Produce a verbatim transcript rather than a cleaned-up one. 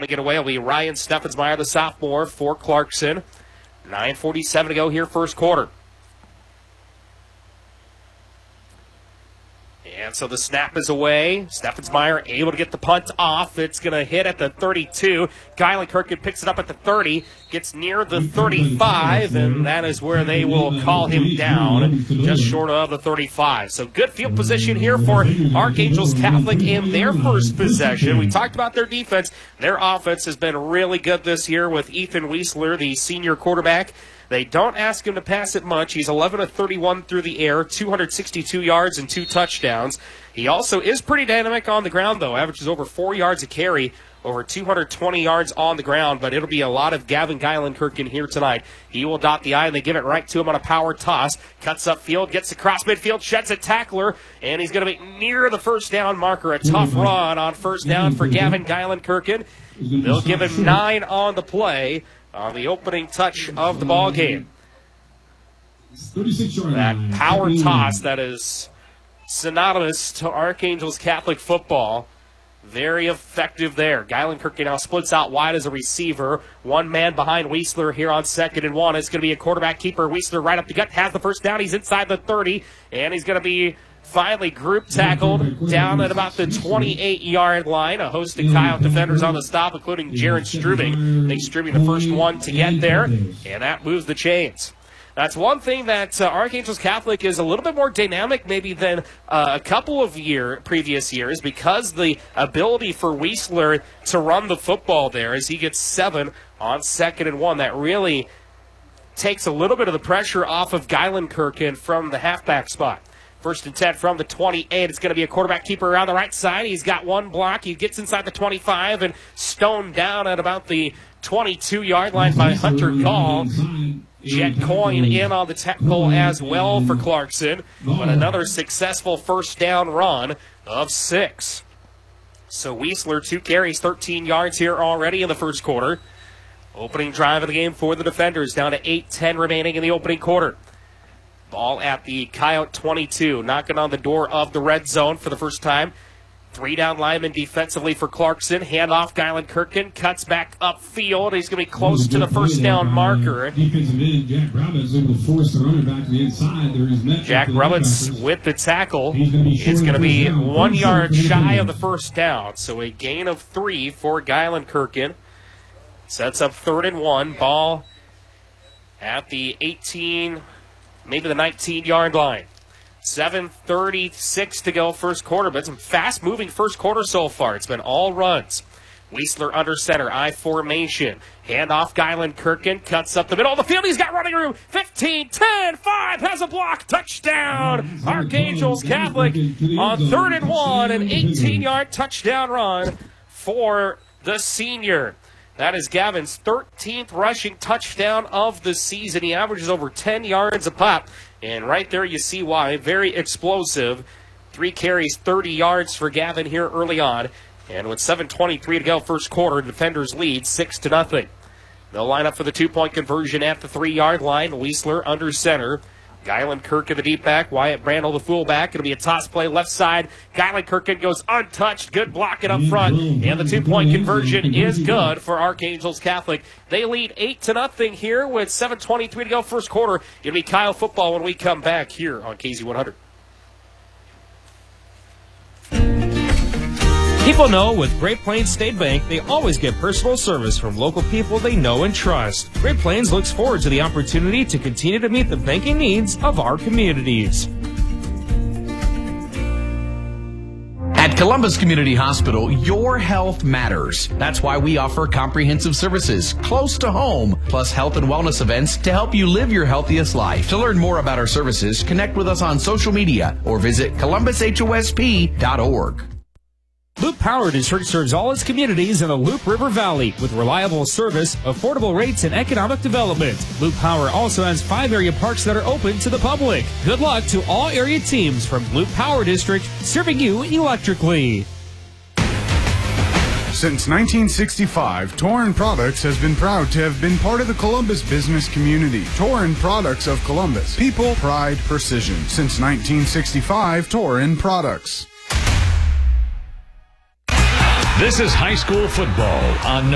Handing it away will be Ryan Steffensmeyer, the sophomore, for Clarkson. nine forty-seven to go here, first quarter. And so the snap is away. Steffensmeyer able to get the punt off. It's going to hit at the thirty-two. Geilenkirchen picks it up at the thirty, gets near the thirty-five, and that is where they will call him down, just short of the thirty-five. So good field position here for Archangels Catholic in their first possession. We talked about their defense. Their offense has been really good this year with Ethan Weisler, the senior quarterback. They don't ask him to pass it much. He's eleven of thirty-one through the air, two hundred sixty-two yards and two touchdowns. He also is pretty dynamic on the ground, though. Averages over four yards a carry, over two hundred twenty yards on the ground, but it'll be a lot of Gavin Geilenkirchen here tonight. He will dot the I, and they give it right to him on a power toss. Cuts up field, gets across midfield, sheds a tackler, and he's going to be near the first down marker. A tough run on first down for Gavin Geilenkirchen. They'll give him nine on the play on the opening touch of the ball game. That power toss that is synonymous to Archangels Catholic football. Very effective there. Geilenkirchen now splits out wide as a receiver. One man behind Weisler here on second and one. It's going to be a quarterback keeper. Weisler right up the gut, has the first down. He's inside the thirty, and he's going to be finally group tackled down at about the twenty-eight-yard line. A host of Coyote defenders on the stop, including Jared Strubing. I think Strubing the first one to get there, and that moves the chains. That's one thing that uh, Archangels Catholic is a little bit more dynamic maybe than uh, a couple of year previous years, because the ability for Weisler to run the football there as he gets seven on second and one. That really takes a little bit of the pressure off of Geilenkirchen from the halfback spot. First and ten from the twenty-eight. It's going to be a quarterback keeper around the right side. He's got one block. He gets inside the twenty-five and stoned down at about the twenty-two-yard line by Hunter Gall. Jet Coyne in on the tackle as well for Clarkson. But another successful first down run of six. So Weisler, two carries, thirteen yards here already in the first quarter. Opening drive of the game for the defenders, down to eight ten remaining in the opening quarter. Ball at the Coyote twenty-two, knocking on the door of the red zone for the first time. Three down linemen defensively for Clarkson. Handoff, Geilenkirchen cuts back upfield. He's going to be close to the first down marker. Jack Rubbins with the tackle. It's going to be one yard shy of the first down. So a gain of three for Geilenkirchen. Sets up third and one. Ball at the eighteen, maybe the nineteen-yard line. seven thirty-six to go first quarter, but some fast-moving first quarter so far. It's been all runs. Weisler under center, I formation. Handoff, Geilenkirchen cuts up the middle of the field. He's got running room. fifteen, ten, five, has a block. Touchdown, Archangels Catholic on third and one. An eighteen-yard touchdown run for the senior. That is Gavin's thirteenth rushing touchdown of the season. He averages over ten yards a pop. And right there you see why. Very explosive. Three carries, thirty yards for Gavin here early on. And with seven twenty-three to go first quarter, defenders lead six to nothing. They'll line up for the two-point conversion at the three-yard line. Weisler under center. Geilenkirchen the deep back. Wyatt Brandel the fullback. It'll be a toss play left side. Geilenkirchen goes untouched. Good blocking up front. And the two-point conversion is good for Archangels Catholic. They lead eight to nothing here with seven twenty-three to go first quarter. It'll be Kyle football when we come back here on K Z one hundred. People know with Great Plains State Bank, they always get personal service from local people they know and trust. Great Plains looks forward to the opportunity to continue to meet the banking needs of our communities. At Columbus Community Hospital, your health matters. That's why we offer comprehensive services close to home, plus health and wellness events to help you live your healthiest life. To learn more about our services, connect with us on social media or visit columbus h o s p dot org. Loop Power District serves all its communities in the Loop River Valley with reliable service, affordable rates, and economic development. Loop Power also has five area parks that are open to the public. Good luck to all area teams from Loop Power District, serving you electrically. Since nineteen sixty-five, Torin Products has been proud to have been part of the Columbus business community. Torin Products of Columbus. People, pride, precision. Since nineteen sixty-five, Torin Products. This is high school football on